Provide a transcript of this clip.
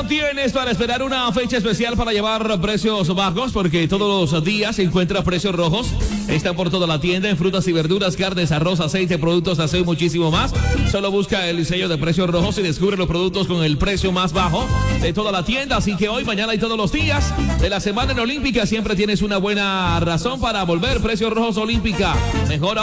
no tienes para esperar una fecha especial para llevar precios bajos, porque todos los días se encuentran precios rojos. Están por toda la tienda en frutas y verduras, carnes, arroz, aceite, productos de aseo y muchísimo más. Solo busca el sello de precios rojos y descubre los productos con el precio más bajo de toda la tienda. Así que hoy, mañana y todos los días de la semana en Olímpica siempre tienes una buena razón para volver. Precios Rojos Olímpica. Mejora